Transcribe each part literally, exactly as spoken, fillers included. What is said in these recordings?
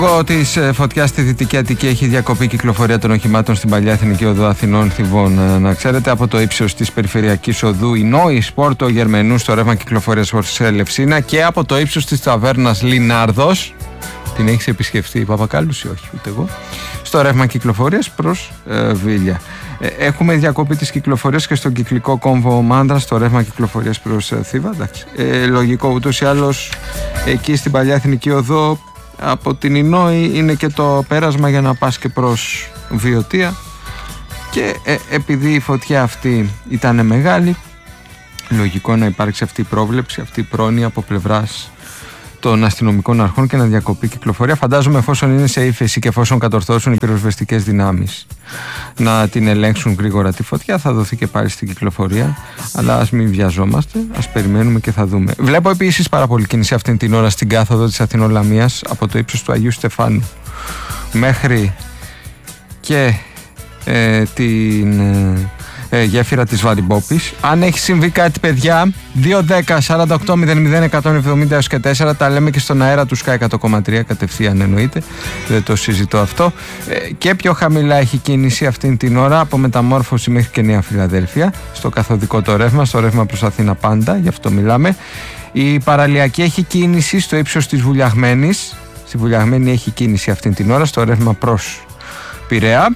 Λόγω της φωτιάς στη Δυτική Αττική έχει διακοπεί η κυκλοφορία των οχημάτων στην παλιά Εθνική Οδό Αθηνών Θηβών. Να ξέρετε, από το ύψος της Περιφερειακής Οδού Ινόης Πόρτο Γερμενού στο ρεύμα κυκλοφορίας προς Ελευσίνα και από το ύψος της ταβέρνας Λινάρδος. Την έχεις επισκεφτεί η Παπακάλους ή όχι? Ούτε εγώ. Στο ρεύμα κυκλοφορίας προς ε, Βίλια. Ε, έχουμε διακοπή της κυκλοφορίας και στον κυκλικό κόμβο Μάντρα στο ρεύμα κυκλοφορίας προς ε, Θήβα. Ε, λογικό, ούτως ή άλλως εκεί στην παλιά Εθνική Οδό από την Ινόη είναι και το πέρασμα για να πας και προς Βιωτία. Και ε, επειδή η φωτιά αυτή ήταν μεγάλη, λογικό να υπάρξει αυτή η πρόβλεψη, αυτή η πρόνοια από πλευράς των αστυνομικών αρχών και να διακοπεί κυκλοφορία. Φαντάζομαι, εφόσον είναι σε ύφεση και εφόσον κατορθώσουν οι πυροσβεστικές δυνάμεις να την ελέγξουν γρήγορα τη φωτιά, θα δοθεί και πάλι στην κυκλοφορία. Αλλά ας μην βιαζόμαστε, ας περιμένουμε και θα δούμε. Βλέπω επίσης πάρα πολύ κίνηση αυτήν την ώρα στην κάθοδο της Αθηνών Λαμίας από το ύψος του Αγίου Στεφάνου μέχρι και ε, την ε, γέφυρα της Βαριμπόπης. Αν έχει συμβεί κάτι, παιδιά, δύο δέκα σαράντα οκτώ μηδέν μηδέν εκατόν εβδομήντα έως και τέσσερα, τα λέμε και στον αέρα του Sky εκατό κόμμα τρία κατευθείαν, εννοείται, δεν το συζητώ αυτό. Ε, και πιο χαμηλά έχει κίνηση αυτήν την ώρα από Μεταμόρφωση μέχρι και Νέα Φιλαδέλφια, στο καθοδικό το ρεύμα, στο ρεύμα προς Αθήνα πάντα, γι' αυτό μιλάμε. Η παραλιακή έχει κίνηση στο ύψος της Βουλιαγμένης, στη Βουλιαγμένη έχει κίνηση αυτήν την ώρα, στο ρεύμα προς Πειραιά.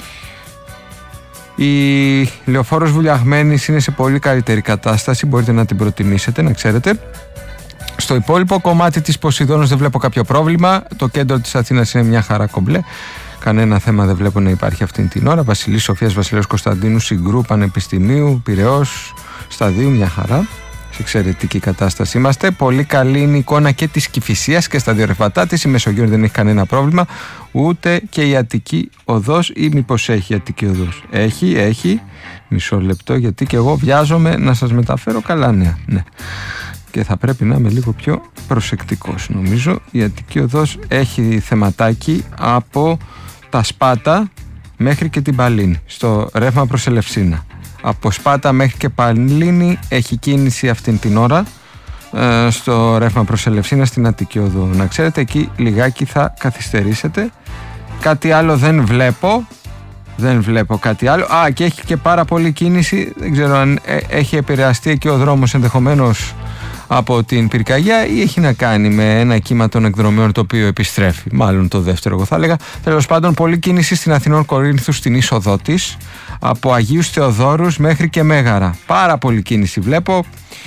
Η Λεωφόρος Βουλιαγμένης είναι σε πολύ καλύτερη κατάσταση, μπορείτε να την προτιμήσετε, να ξέρετε. Στο υπόλοιπο κομμάτι της Ποσειδώνος δεν βλέπω κάποιο πρόβλημα. Το κέντρο της Αθήνας είναι μια χαρά κομπλέ. Κανένα θέμα δεν βλέπω να υπάρχει αυτήν την ώρα. Βασιλής Σοφίας, Βασιλέως Κωνσταντίνου, Συγκρού, Πανεπιστημίου, Πειραιώς, Σταδίου, μια χαρά. Σε εξαιρετική κατάσταση είμαστε. Πολύ καλή είναι η εικόνα και της Κηφισίας και στα δύο ρευματά της. Η Μεσογείων δεν έχει κανένα πρόβλημα. Ούτε και η Αττική Οδός, ή μήπως έχει η Αττική Οδός? Έχει, έχει. Μισό λεπτό, γιατί και εγώ βιάζομαι να σας μεταφέρω καλά νέα. Ναι. Και θα πρέπει να είμαι λίγο πιο προσεκτικός. Νομίζω η Αττική Οδός έχει θεματάκι από τα Σπάτα μέχρι και την Παλίνη, στο ρεύμα προς Ελευσίνα. Από Σπάτα μέχρι και Παλίνη έχει κίνηση αυτήν την ώρα ε, στο ρεύμα προς Ελευσίνα στην Αττική Οδό. Να ξέρετε, εκεί λιγάκι θα καθυστερήσετε. Κάτι άλλο δεν βλέπω. Δεν βλέπω κάτι άλλο. Α, και έχει και πάρα πολύ κίνηση. Δεν ξέρω αν ε, έχει επηρεαστεί εκεί ο δρόμος ενδεχομένως από την πυρκαγιά ή έχει να κάνει με ένα κύμα των εκδρομέων το οποίο επιστρέφει. Μάλλον το δεύτερο, εγώ θα έλεγα. Τέλος πάντων, πολλή κίνηση στην Αθηνών Κορίνθου στην είσοδό της, από Αγίους Θεοδόρους μέχρι και Μέγαρα. Πάρα πολύ κίνηση βλέπω.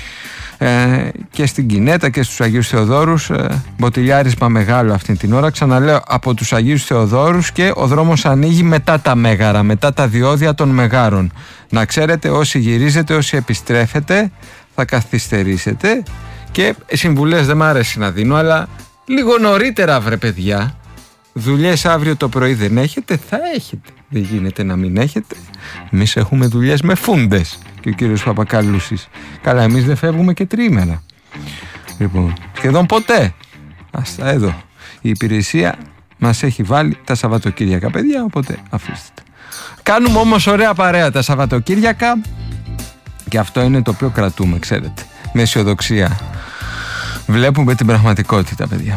Ε, και στην Κινέτα και στους Αγίους Θεοδόρους, ε, μποτιλιάρισμα μεγάλο αυτή την ώρα. Ξαναλέω, από τους Αγίους Θεοδόρους και ο δρόμος ανοίγει μετά τα Μέγαρα, μετά τα διόδια των Μεγάρων. Να ξέρετε, όσοι γυρίζετε, όσοι επιστρέφετε, θα καθυστερήσετε. Και συμβουλές δεν μ' αρέσει να δίνω, αλλά λίγο νωρίτερα, βρε παιδιά. Δουλειές αύριο το πρωί δεν έχετε, θα έχετε. Δεν γίνεται να μην έχετε. Εμείς έχουμε δουλειές με φούντες. Και ο κύριος Παπακαλούσης. Καλά, εμείς δεν φεύγουμε και τριήμερα. Λοιπόν, σχεδόν ποτέ. Άστα εδώ. Η υπηρεσία μας έχει βάλει τα Σαββατοκύριακα, παιδιά, οπότε αφήστε. Κάνουμε όμως ωραία παρέα τα Σαββατοκύριακα. Και αυτό είναι το οποίο κρατούμε, ξέρετε. Με αισιοδοξία. Βλέπουμε την πραγματικότητα, παιδιά.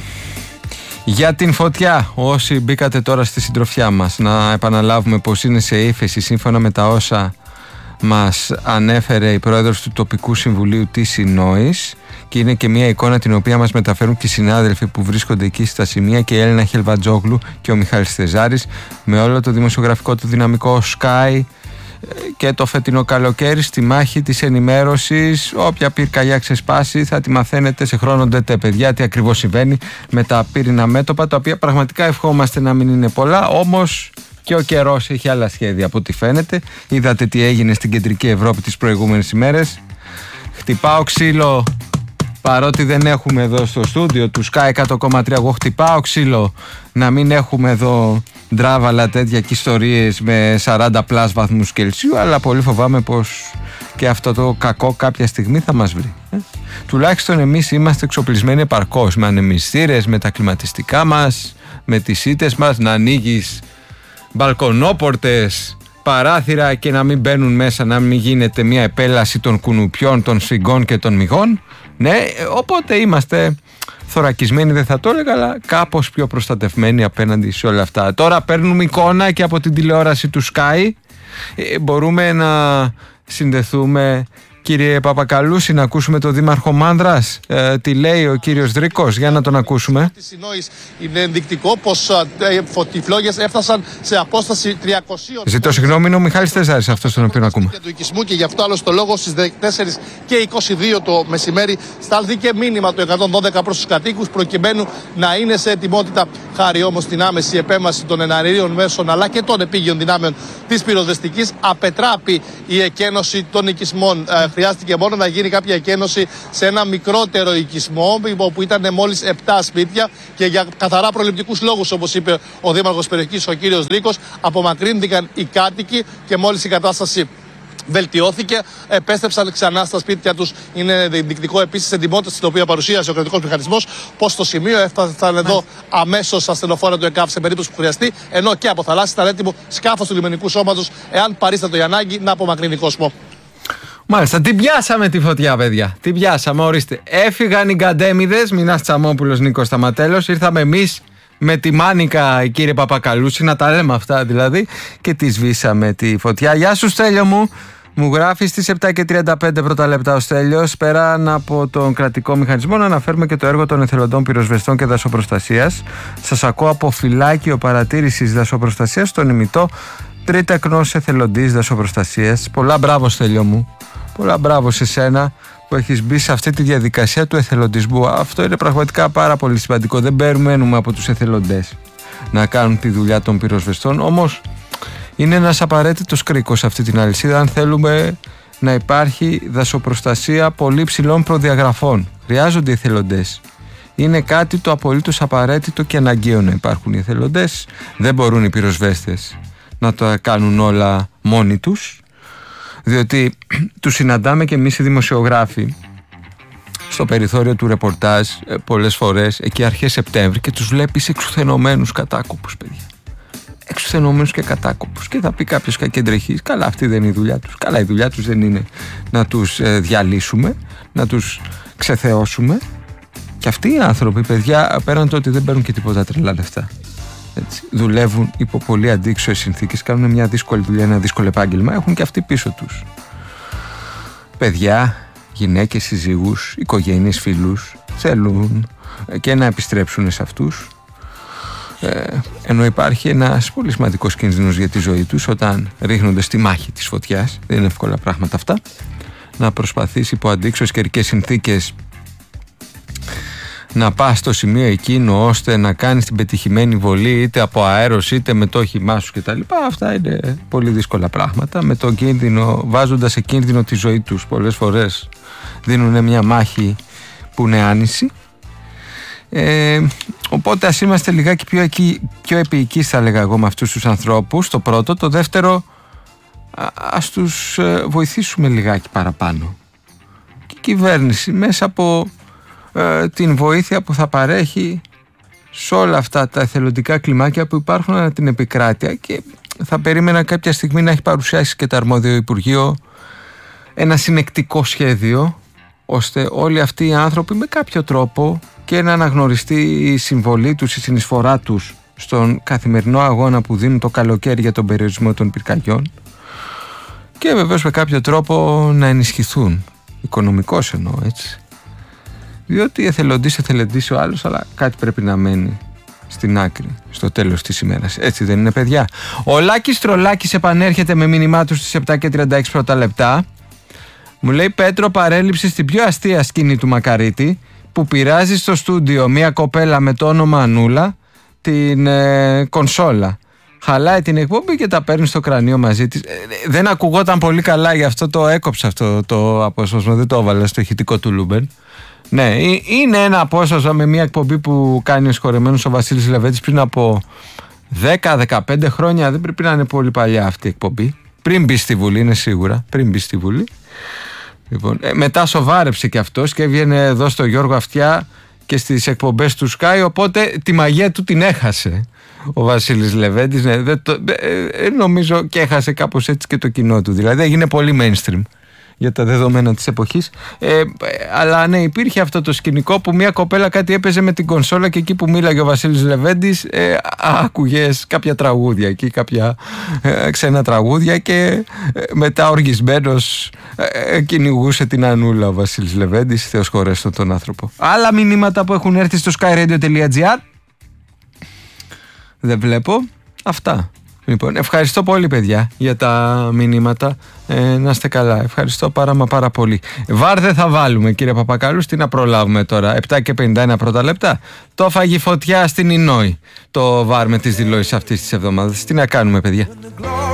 Για την φωτιά, όσοι μπήκατε τώρα στη συντροφιά μας, να επαναλάβουμε πως είναι σε ύφεση σύμφωνα με τα όσα μας ανέφερε η πρόεδρος του τοπικού συμβουλίου της Ινόης, και είναι και μια εικόνα την οποία μας μεταφέρουν και οι συνάδελφοι που βρίσκονται εκεί στα σημεία, και η Έλληνα Χελβατζόγλου και ο Μιχάλης Θεζάρης, με όλο το δημοσιογραφικό του δυναμικό Sky και το φετινό καλοκαίρι στη μάχη της ενημέρωσης. Όποια πυρκαγιά ξεσπάσει θα τη μαθαίνετε σε χρόνο ντετέ, παιδιά, τι ακριβώς συμβαίνει με τα πύρινα μέτωπα, τα οποία πραγματικά ευχόμαστε να μην είναι πολλά, όμως και ο καιρός έχει άλλα σχέδια από ό,τι φαίνεται. Είδατε τι έγινε στην κεντρική Ευρώπη τις προηγούμενες ημέρες. Χτυπάω ξύλο, παρότι δεν έχουμε εδώ στο στούντιο του Sky εκατό κόμμα τρία, εγώ χτυπάω ξύλο να μην έχουμε εδώ ντράβαλα τέτοια και ιστορίες με σαράντα πλας βαθμούς Κελσίου, αλλά πολύ φοβάμαι πως και αυτό το κακό κάποια στιγμή θα μας βρει. Ε? Τουλάχιστον εμείς είμαστε εξοπλισμένοι επαρκώς, με ανεμιστήρες, με τα κλιματιστικά μας, με τις σίτες μας, να ανοίγεις μπαλκονόπορτες, παράθυρα και να μην μπαίνουν μέσα, να μην γίνεται μια επέλαση των κουνουπιών, των σφιγγών και των μυγών. Ναι, οπότε είμαστε θωρακισμένοι δεν θα το έλεγα, αλλά κάπως πιο προστατευμένοι απέναντι σε όλα αυτά. Τώρα παίρνουμε εικόνα και από την τηλεόραση του Sky. Ε, μπορούμε να συνδεθούμε, κύριε Παπακαλούση, να ακούσουμε τον Δήμαρχο Μάνδρας. Ε, τι λέει ο κύριος Δρίκος, για να τον ακούσουμε. Είναι ενδεικτικό πως οι φλόγες έφτασαν σε απόσταση τριακόσια. Ζητώ συγγνώμη, είναι ο Μιχάλης Τεζάρης αυτός τον οποίο ακούμε. Του οικισμού, και γι' αυτό άλλο το λόγο στις τέσσερις και είκοσι δύο το μεσημέρι στάλθηκε μήνυμα το εκατόν δώδεκα προς τους κατοίκους, προκειμένου να είναι σε ετοιμότητα, χάρη όμως την άμεση επέμβαση των εναερίων μέσων αλλά και των επίγειων δυνάμεων της πυροσβεστικής. Απετράπει η εκένωση των οικισμών. Χρειάστηκε μόνο να γίνει κάποια εκένωση σε ένα μικρότερο οικισμό, όπου ήταν μόλις επτά σπίτια, και για καθαρά προληπτικούς λόγους, όπως είπε ο Δήμαρχος περιοχής, ο κύριος Δρίκος, απομακρύνθηκαν οι κάτοικοι και μόλις η κατάσταση βελτιώθηκε, επέστρεψαν ξανά στα σπίτια τους. Είναι ενδεικτικό επίσης εντυμότητα στην οποία παρουσίασε ο κρατικός μηχανισμός, πως στο σημείο έφτασαν εδώ αμέσως ασθενοφόρα του ΕΚΑΒ σε περίπτωση που χρειαστεί, ενώ και από θαλάσση ήταν έτοιμο σκάφος του λιμενικού σώματος, εάν παρίστατο η ανάγκη, να απομακρύνει κόσμο. Μάλιστα, την πιάσαμε τη φωτιά, παιδιά. Την πιάσαμε, ορίστε. Έφυγαν οι γκαντέμιδες, Μινάς Τσαμόπουλος, Νίκος Σταματέλος. Ήρθαμε εμείς με τη μάνικα, κύριε Παπακαλούση, να τα λέμε αυτά δηλαδή, και τη σβήσαμε τη φωτιά. Γεια σου, Στέλιο μου. Μου γράφει στις επτά και τριάντα πέντε πρώτα λεπτά ο Στέλιος. Πέραν από τον κρατικό μηχανισμό, να αναφέρουμε και το έργο των εθελοντών πυροσβεστών και δασοπροστασίας. Σας ακούω από φυλάκιο παρατήρησης δασοπροστασίας στον ημιτό τρίτεκνος εθελοντής δασοπροστασίας. Πολλά μπράβο, Στέλιο μου. Πολλά μπράβο σε σένα που έχεις μπει σε αυτή τη διαδικασία του εθελοντισμού. Αυτό είναι πραγματικά πάρα πολύ σημαντικό. Δεν περιμένουμε από τους εθελοντές να κάνουν τη δουλειά των πυροσβεστών. Όμως είναι ένας απαραίτητος κρίκος σε αυτή την αλυσίδα αν θέλουμε να υπάρχει δασοπροστασία πολύ ψηλών προδιαγραφών. Χρειάζονται οι εθελοντές. Είναι κάτι το απολύτως απαραίτητο και αναγκαίο να υπάρχουν οι εθελοντές. Δεν μπορούν οι πυροσβέστες να το κάνουν όλα μόνοι τους, διότι τους συναντάμε και εμείς οι δημοσιογράφοι στο περιθώριο του ρεπορτάζ πολλές φορές εκεί αρχές Σεπτέμβρη, και τους βλέπεις εξουθενωμένους κατάκοπους, παιδιά. Εξουθενωμένους και κατάκοπους, και θα πει κάποιος κακεντρεχής, καλά, αυτή δεν είναι η δουλειά τους. Καλά, η δουλειά τους δεν είναι να τους διαλύσουμε, να τους ξεθεώσουμε. Και αυτοί οι άνθρωποι, παιδιά, πέραν το ότι δεν παίρνουν και τίποτα τρελά λεφτά, έτσι, δουλεύουν υπό πολύ αντίξωες συνθήκες, κάνουν μια δύσκολη δουλειά, ένα δύσκολο επάγγελμα, έχουν και αυτοί πίσω τους παιδιά, γυναίκες, συζύγους, οικογένειες, φίλους. Θέλουν και να επιστρέψουν σε αυτούς, ε, ενώ υπάρχει ένας πολύ σημαντικός κίνδυνος για τη ζωή τους όταν ρίχνονται στη μάχη της φωτιάς. Δεν είναι εύκολα πράγματα αυτά. Να προσπαθείς υπό αντίξωες καιρικές συνθήκες να πας στο σημείο εκείνο ώστε να κάνεις την πετυχημένη βολή, είτε από αέρος είτε με το όχημά σου κτλ. Αυτά είναι πολύ δύσκολα πράγματα, με τον κίνδυνο, βάζοντας σε κίνδυνο τη ζωή τους. Πολλές φορές δίνουν μια μάχη που είναι άνηση. Ε, οπότε ας είμαστε λιγάκι πιο, εκεί, πιο επίοικείς, θα έλεγα εγώ, με αυτούς τους ανθρώπους. Το πρώτο. Το δεύτερο, α, ας τους ε, βοηθήσουμε λιγάκι παραπάνω. Και η κυβέρνηση μέσα από ε, την βοήθεια που θα παρέχει σε όλα αυτά τα εθελοντικά κλιμάκια που υπάρχουν ανά την επικράτεια, και θα περίμενα κάποια στιγμή να έχει παρουσιάσει και το αρμόδιο Υπουργείο ένα συνεκτικό σχέδιο, ώστε όλοι αυτοί οι άνθρωποι με κάποιο τρόπο και να αναγνωριστεί η συμβολή τους, η συνεισφορά τους στον καθημερινό αγώνα που δίνουν το καλοκαίρι για τον περιορισμό των πυρκαγιών, και βεβαίως με κάποιο τρόπο να ενισχυθούν, οικονομικώς εννοώ, έτσι, διότι εθελοντής εθελοντής ο άλλος, αλλά κάτι πρέπει να μένει στην άκρη στο τέλος της ημέρας, έτσι δεν είναι, παιδιά? Ο Λάκης Τρολάκης επανέρχεται με μήνυμά του στις επτά και τριάντα έξι πρώτα λεπτά. Μου λέει: Πέτρο, παρέλειψη στην πιο αστεία σκηνή του Μακαρίτη, που πειράζει στο στούντιο μια κοπέλα με το όνομα Ανούλα την ε, κονσόλα. Χαλάει την εκπομπή και τα παίρνει στο κρανίο μαζί της. Ε, δεν ακουγόταν πολύ καλά, γι' αυτό το έκοψα αυτό το απόσπασμα, δεν το έβαλα στο ηχητικό του Λούμπεν. Ναι, είναι ένα απόσπασμα με μια εκπομπή που κάνει ο συγχωρεμένος ο Βασίλης Λεβέντης πριν από δέκα δεκαπέντε χρόνια. Δεν πρέπει να είναι πολύ παλιά αυτή η εκπομπή. Πριν μπει στη Βουλή, είναι σίγουρα. Πριν μπει στη Βουλή. Λοιπόν, ε, μετά σοβάρεψε και αυτός και έβγαινε εδώ στο Γιώργο Αυτιά και στις εκπομπές του Sky, οπότε τη μαγεία του την έχασε ο Βασίλης Λεβέντης. Ναι, δεν το, ε, ε, νομίζω και έχασε κάπως έτσι και το κοινό του. Δηλαδή έγινε πολύ mainstream για τα δεδομένα της εποχής. Ε, αλλά ναι, υπήρχε αυτό το σκηνικό που μια κοπέλα κάτι έπαιζε με την κονσόλα και εκεί που μίλαγε ο Βασίλης Λεβέντης ε, άκουγες κάποια τραγούδια εκεί, κάποια ε, ξένα τραγούδια και ε, μετά οργισμένος ε, κυνηγούσε την Ανούλα ο Βασίλης Λεβέντης. Θεός χωρέστο τον άνθρωπο. Άλλα μηνύματα που έχουν έρθει στο skyradio τελεία gr. Δεν βλέπω. Αυτά. Λοιπόν, ευχαριστώ πολύ παιδιά για τα μηνύματα. ε, Να είστε καλά. Ευχαριστώ πάρα μα πάρα πολύ. Βάρ δεν θα βάλουμε κύριε Παπακαλού. Τι να προλάβουμε τώρα? επτά και πενήντα ένα πρώτα λεπτά. Το φάγει φωτιά στην Ινόη το βάρ με τις δηλώσεις αυτής της εβδομάδας. Τι να κάνουμε παιδιά?